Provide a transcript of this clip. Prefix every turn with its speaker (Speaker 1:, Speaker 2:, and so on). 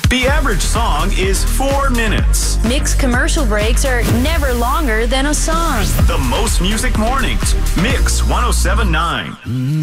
Speaker 1: The average song is 4 minutes.
Speaker 2: Mix commercial breaks are never longer than a song.
Speaker 1: The most music mornings. Mix 1079.